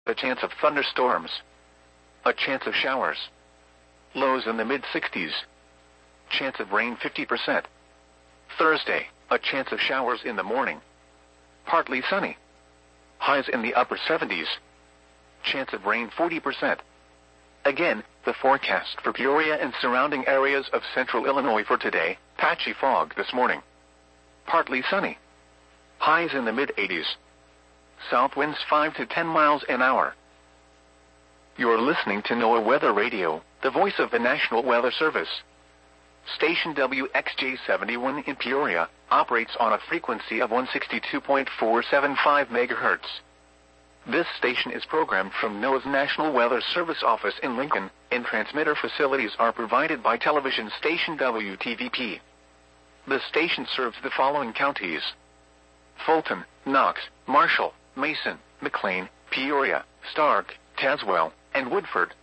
A chance of thunderstorms. A chance of showers. Lows in the mid-60s. Chance of rain 50%. Thursday, a chance of showers in the morning. Partly sunny. Highs in the upper 70s. Chance of rain 40%. Again, the forecast for Peoria and surrounding areas of central Illinois for today: patchy fog this morning. Partly sunny. Highs in the mid-80s. South winds 5 to 10 miles an hour. You're listening to NOAA Weather Radio, the voice of the National Weather Service. Station WXJ71 in Peoria operates on a frequency of 162.475 MHz. This station is programmed from NOAA's National Weather Service office in Lincoln, and transmitter facilities are provided by television station WTVP. The station serves the following counties: Fulton, Knox, Marshall, Mason, McLean, Peoria, Stark, Tazewell, and Woodford.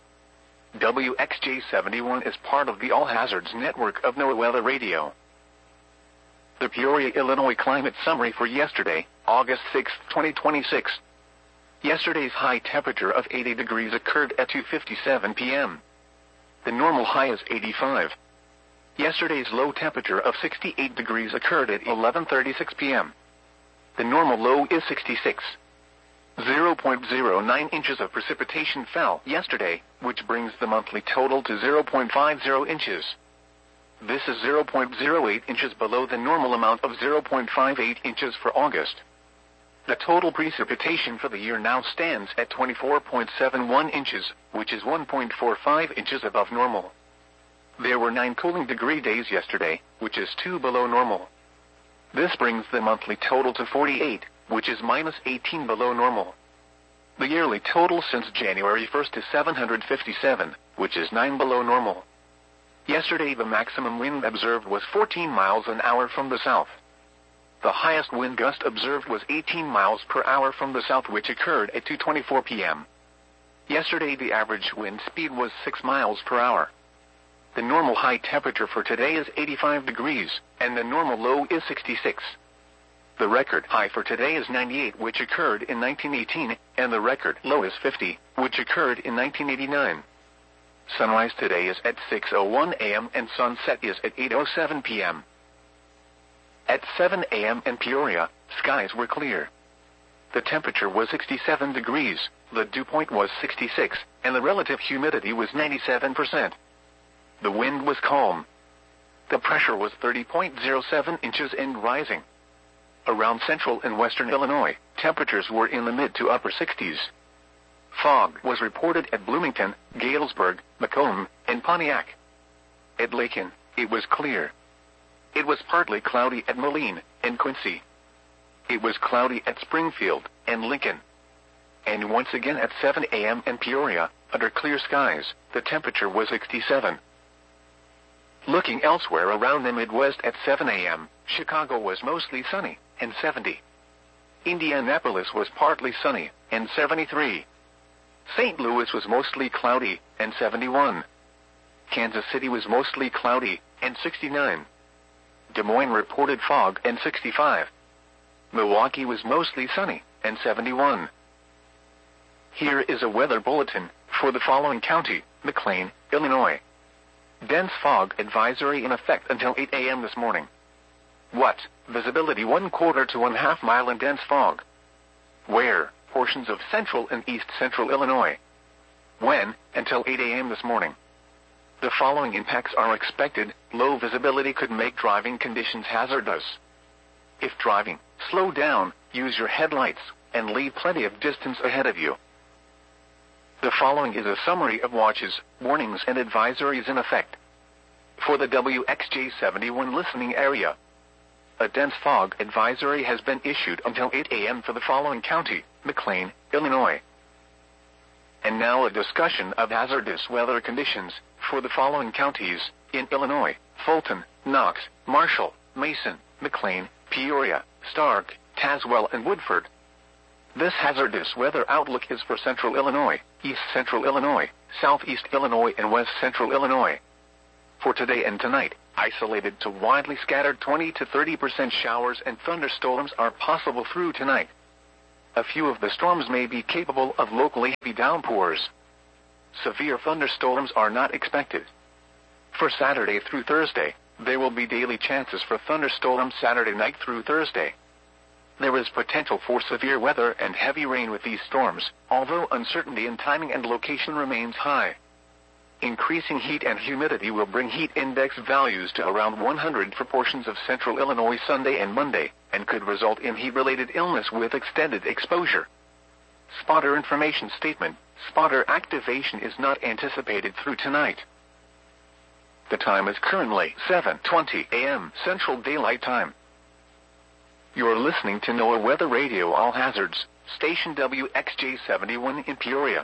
WXJ71 is part of the All Hazards network of NOAA Weather Radio. The Peoria, Illinois climate summary for yesterday, August 6, 2026. Yesterday's high temperature of 80 degrees occurred at 2:57 p.m. The normal high is 85. Yesterday's low temperature of 68 degrees occurred at 11:36 p.m. The normal low is 66. 0.09 inches of precipitation fell yesterday, which brings the monthly total to 0.50 inches. This is 0.08 inches below the normal amount of 0.58 inches for August. The total precipitation for the year now stands at 24.71 inches, which is 1.45 inches above normal. There were 9 cooling degree days yesterday, which is 2 below normal. This brings the monthly total to 48, which is minus 18 below normal. The yearly total since January 1st is 757, which is 9 below normal. Yesterday the maximum wind observed was 14 miles an hour from the south. The highest wind gust observed was 18 miles per hour from the south, which occurred at 2:24 p.m. Yesterday the average wind speed was 6 miles per hour. The normal high temperature for today is 85 degrees, and the normal low is 66. The record high for today is 98, which occurred in 1918, and the record low is 50, which occurred in 1989. Sunrise today is at 6:01 a.m. and sunset is at 8:07 p.m. At 7 a.m. in Peoria, skies were clear. The temperature was 67 degrees, the dew point was 66, and the relative humidity was 97%. The wind was calm. The pressure was 30.07 inches and rising. Around central and western Illinois, temperatures were in the mid to upper 60s. Fog was reported at Bloomington, Galesburg, Macomb, and Pontiac. At Lakin, it was clear. It was partly cloudy at Moline and Quincy. It was cloudy at Springfield and Lincoln. And once again at 7 a.m. in Peoria, under clear skies, the temperature was 67. Looking elsewhere around the Midwest at 7 a.m., Chicago was mostly sunny, and 70. Indianapolis was partly sunny, and 73. St. Louis was mostly cloudy, and 71. Kansas City was mostly cloudy, and 69. Des Moines reported fog, and 65. Milwaukee was mostly sunny, and 71. Here is a weather bulletin for the following county: McLean, Illinois. Dense fog advisory in effect until 8 a.m. this morning. What? Visibility 1/4 to 1/2 mile in dense fog. Where? Portions of central and east central Illinois. When? Until 8 a.m. this morning. The following impacts are expected. Low visibility could make driving conditions hazardous. If driving, slow down, use your headlights, and leave plenty of distance ahead of you. The following is a summary of watches, warnings, and advisories in effect. For the WXJ71 listening area, a dense fog advisory has been issued until 8 a.m. for the following county: McLean, Illinois. And now a discussion of hazardous weather conditions for the following counties in Illinois: Fulton, Knox, Marshall, Mason, McLean, Peoria, Stark, Tazewell, and Woodford. This hazardous weather outlook is for central Illinois, east central Illinois, southeast Illinois, and west central Illinois. For today and tonight, isolated to widely scattered 20 to 30% showers and thunderstorms are possible through tonight. A few of the storms may be capable of locally heavy downpours. Severe thunderstorms are not expected. For Saturday through Thursday, there will be daily chances for thunderstorms Saturday night through Thursday. There is potential for severe weather and heavy rain with these storms, although uncertainty in timing and location remains high. Increasing heat and humidity will bring heat index values to around 100 for portions of central Illinois Sunday and Monday, and could result in heat-related illness with extended exposure. Spotter information statement: spotter activation is not anticipated through tonight. The time is currently 7:20 a.m. Central Daylight Time. You're listening to NOAA Weather Radio All Hazards, station WXJ71 in Peoria.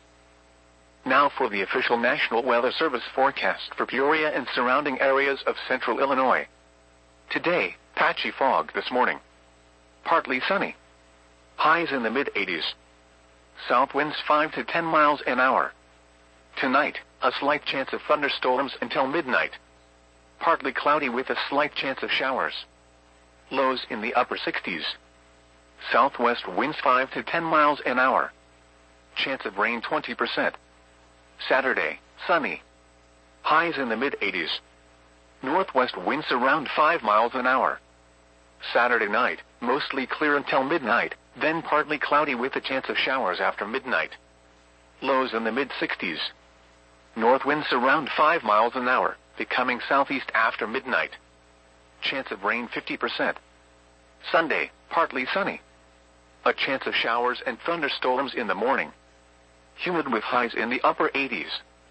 Now for the official National Weather Service forecast for Peoria and surrounding areas of central Illinois. Today, patchy fog this morning. Partly sunny. Highs in the mid-80s. South winds 5 to 10 miles an hour. Tonight, a slight chance of thunderstorms until midnight. Partly cloudy with a slight chance of showers. Lows in the upper 60s. Southwest winds 5 to 10 miles an hour. Chance of rain 20%. Saturday, sunny. Highs in the mid-80s. Northwest winds around 5 miles an hour. Saturday night, mostly clear until midnight, then partly cloudy with a chance of showers after midnight. Lows in the mid-60s. North winds around 5 miles an hour, becoming southeast after midnight. Chance of rain 50%. Sunday, partly sunny. A chance of showers and thunderstorms in the morning. Humid with highs in the upper 80s.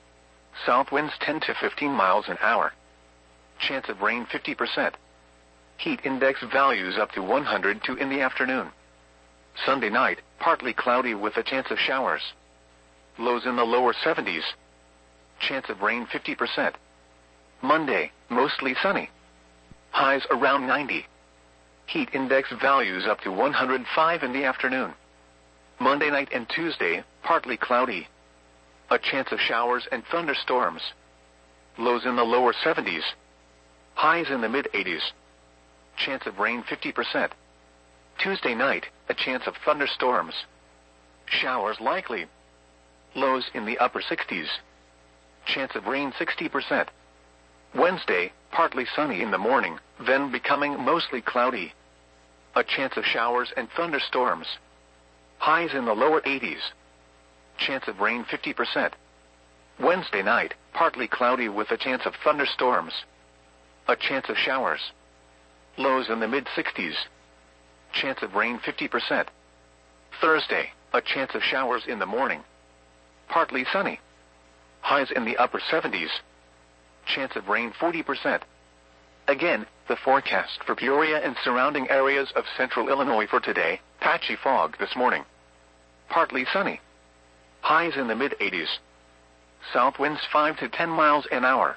South winds 10 to 15 miles an hour. Chance of rain 50%. Heat index values up to 102 in the afternoon. Sunday night, partly cloudy with a chance of showers. Lows in the lower 70s. Chance of rain 50%. Monday, mostly sunny. Highs around 90. Heat index values up to 105 in the afternoon. Monday night and Tuesday, partly cloudy. A chance of showers and thunderstorms. Lows in the lower 70s. Highs in the mid-80s. Chance of rain 50%. Tuesday night, a chance of thunderstorms. Showers likely. Lows in the upper 60s. Chance of rain 60%. Wednesday, partly sunny in the morning, then becoming mostly cloudy. A chance of showers and thunderstorms. Highs in the lower 80s. Chance of rain 50%. Wednesday night, partly cloudy with a chance of thunderstorms. A chance of showers. Lows in the mid-60s. Chance of rain 50%. Thursday, a chance of showers in the morning. Partly sunny. Highs in the upper 70s. Chance of rain 40%. Again, the forecast for Peoria and surrounding areas of central Illinois for today: patchy fog this morning. Partly sunny. Highs in the mid-80s. South winds 5 to 10 miles an hour.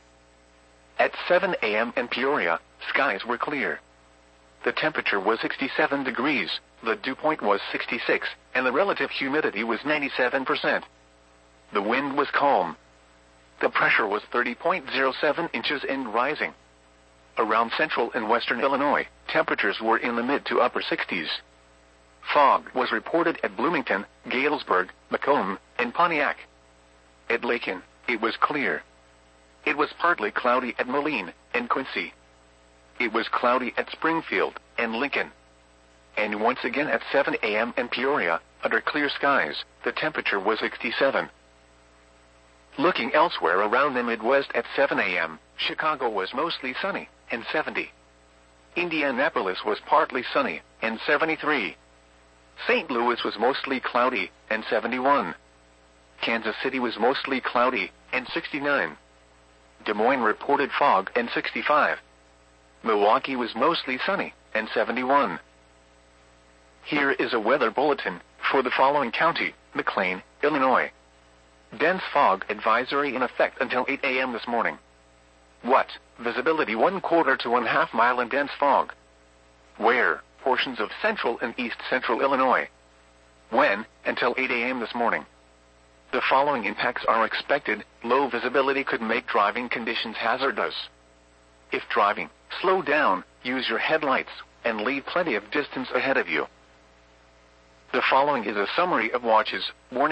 At 7 a.m. in Peoria, skies were clear. The temperature was 67 degrees, the dew point was 66, and the relative humidity was 97%. The wind was calm. The pressure was 30.07 inches and rising. Around central and western Illinois, temperatures were in the mid to upper 60s. Fog was reported at Bloomington, Galesburg, Macomb, and Pontiac. At Lakin, it was clear. It was partly cloudy at Moline and Quincy. It was cloudy at Springfield and Lincoln. And once again at 7 a.m. in Peoria, under clear skies, the temperature was 67. Looking elsewhere around the Midwest at 7 a.m., Chicago was mostly sunny, and 70. Indianapolis was partly sunny, and 73. St. Louis was mostly cloudy, and 71. Kansas City was mostly cloudy, and 69. Des Moines reported fog, and 65. Milwaukee was mostly sunny, and 71. Here is a weather bulletin for the following county: McLean, Illinois. Dense fog advisory in effect until 8 a.m. this morning. What? Visibility 1/4 to 1/2 mile in dense fog. Where? Portions of central and east central Illinois. When? Until 8 a.m. this morning. The following impacts are expected. Low visibility could make driving conditions hazardous. If driving, slow down, use your headlights, and leave plenty of distance ahead of you. The following is a summary of watches. Warning.